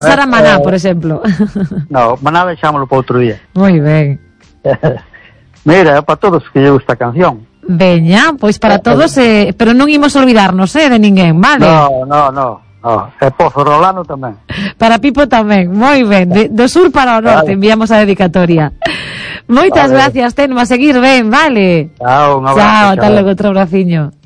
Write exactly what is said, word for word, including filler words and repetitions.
Sara Maná, por exemplo. No, Maná deixámoslo para outro día. Moi ben. Mira, é para todos que lle gusta a canción. Veña, pois para todos, eh, pero non imos olvidarnos, eh, de ninguén, vale? No, no, no, no. E Pozo Rolano tamén. Para Pipo tamén, moi ben. De, do sur para o norte, vale. Enviamos a dedicatoria. Moitas vale. gracias, Tenma, a seguir ben, vale? Chao, un abrazo. Chao, tal logo, outro abraciño.